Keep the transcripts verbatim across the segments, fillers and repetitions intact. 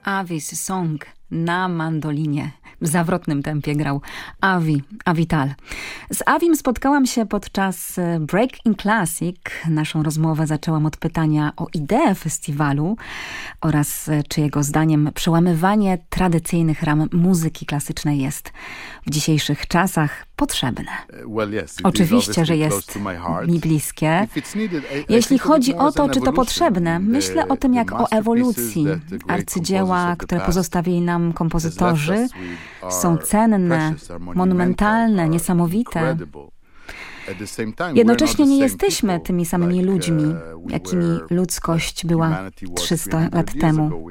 Avi's Song na mandolinie. W zawrotnym tempie grał Avi, Avital. Z Avim spotkałam się podczas Break in Classic. Naszą rozmowę zaczęłam od pytania o ideę festiwalu oraz czy jego zdaniem przełamywanie tradycyjnych ram muzyki klasycznej jest w dzisiejszych czasach potrzebne. Oczywiście, że jest mi bliskie. Jeśli chodzi o to, czy to potrzebne, myślę o tym jak o ewolucji. Arcydzieła, które pozostawili nam kompozytorzy, są cenne, monumentalne, niesamowite. Jednocześnie nie jesteśmy tymi samymi ludźmi, jakimi ludzkość była trzysta lat temu.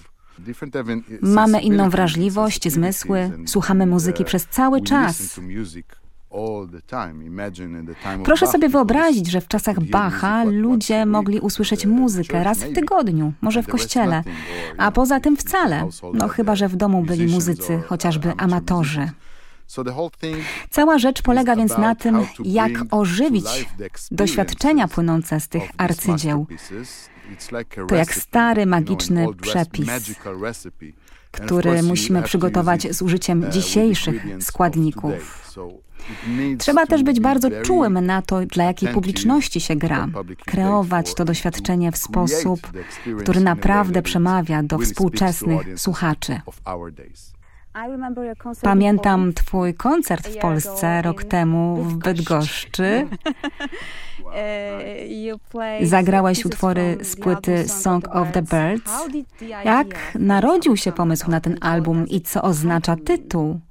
Mamy inną wrażliwość, zmysły, słuchamy muzyki przez cały czas. Proszę sobie wyobrazić, że w czasach Bacha ludzie mogli usłyszeć muzykę raz w tygodniu, może w kościele, a poza tym wcale, no chyba że w domu byli muzycy, chociażby amatorzy. Cała rzecz polega więc na tym, jak ożywić doświadczenia płynące z tych arcydzieł. To jak stary, magiczny przepis, który musimy przygotować z użyciem dzisiejszych składników. Trzeba też być bardzo czułym na to, dla jakiej publiczności się gra. Kreować to doświadczenie w sposób, który naprawdę przemawia do współczesnych słuchaczy. Pamiętam twój koncert w Polsce rok temu w Bydgoszczy. Zagrałeś utwory z płyty Song of the Birds. Jak narodził się pomysł na ten album i co oznacza tytuł?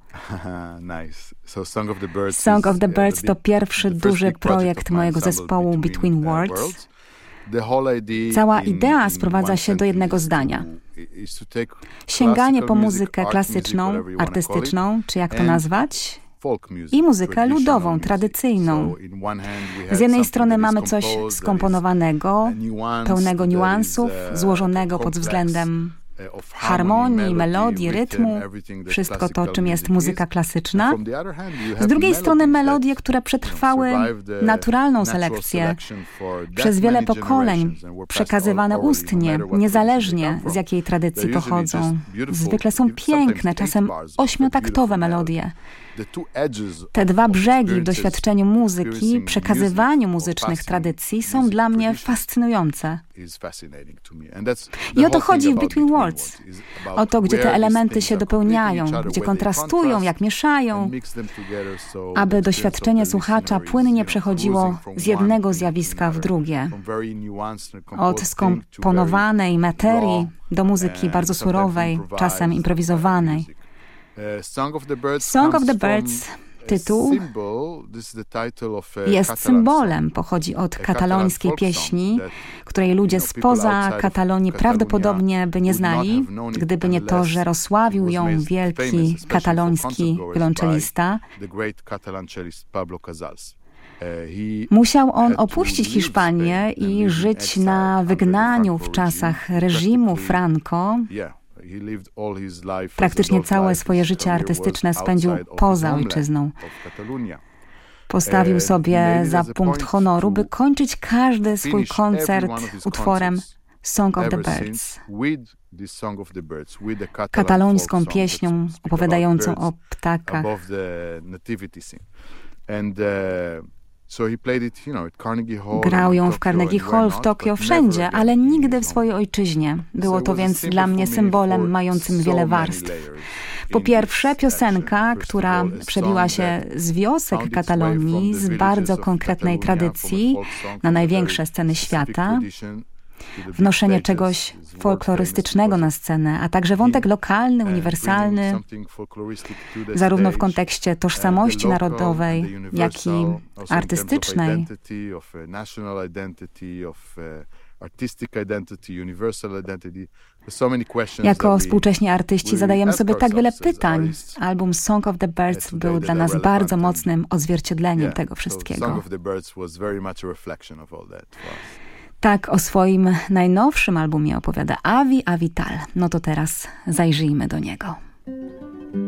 Song of the Birds to pierwszy duży projekt mojego zespołu Between Words. Cała idea sprowadza się do jednego zdania. Sięganie po muzykę klasyczną, artystyczną, czy jak to nazwać, i muzykę ludową, tradycyjną. Z jednej strony mamy coś skomponowanego, pełnego niuansów, złożonego pod względem harmonii, melodii, rytmu, wszystko to, czym jest muzyka klasyczna. Z drugiej strony melodie, które przetrwały naturalną selekcję przez wiele pokoleń, przekazywane ustnie, niezależnie z jakiej tradycji pochodzą. Zwykle są piękne, czasem ośmiotaktowe melodie. Te dwa brzegi w doświadczeniu muzyki, przekazywaniu muzycznych tradycji są dla mnie fascynujące. I o to chodzi w Between Words. O to, gdzie te elementy się dopełniają, gdzie kontrastują, jak mieszają, aby doświadczenie słuchacza płynnie przechodziło z jednego zjawiska w drugie. Od skomponowanej materii do muzyki bardzo surowej, czasem improwizowanej. Song of the Birds, tytuł, jest symbolem, pochodzi od katalońskiej pieśni, której ludzie spoza Katalonii prawdopodobnie by nie znali, gdyby nie to, że rozsławił ją wielki kataloński wiolonczelista. Musiał on opuścić Hiszpanię i żyć na wygnaniu w czasach reżimu Franco. Praktycznie całe swoje życie artystyczne spędził poza ojczyzną. Postawił sobie za punkt honoru, by kończyć każdy swój koncert utworem Song of the Birds. Katalońską pieśnią opowiadającą o ptakach. Grał ją w Carnegie Hall w Tokio, wszędzie, ale nigdy w swojej ojczyźnie. Było to więc dla mnie symbolem mającym wiele warstw. Po pierwsze, piosenka, która przebiła się z wiosek Katalonii, z bardzo konkretnej tradycji na największe sceny świata. Wnoszenie czegoś folklorystycznego na scenę, a także wątek lokalny, uniwersalny, zarówno w kontekście tożsamości narodowej, jak i artystycznej. Jako współcześni artyści zadajemy sobie tak wiele pytań. Album Song of the Birds był dla nas bardzo mocnym odzwierciedleniem tego wszystkiego. Tak o swoim najnowszym albumie opowiada Avi Avital. No to teraz zajrzyjmy do niego.